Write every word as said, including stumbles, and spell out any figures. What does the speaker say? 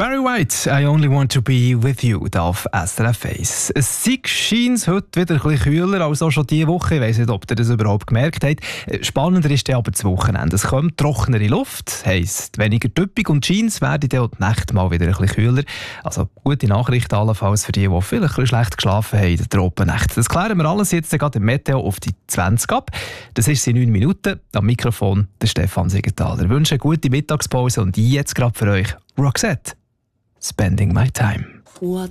Barry White, I only want to be with you, da auf S R F eins. Es scheint heute wieder ein bisschen kühler als auch schon diese Woche. Ich weiss nicht, ob ihr das überhaupt gemerkt habt. Spannender ist dann aber das Wochenende. Es kommt trockenere Luft, heisst weniger Tüppig und Jeans werden dann auch die Nacht mal wieder ein bisschen kühler. Also gute Nachricht allenfalls für die, die vielleicht ein bisschen schlecht geschlafen haben in der Tropennacht. Das klären wir alles jetzt gerade im Meteo auf die zwanzig ab. Das ist in neun Minuten. Am Mikrofon der Stefan Siegenthaler. Ich wünsche eine gute Mittagspause und jetzt gerade für euch Roxette. Spending my time. What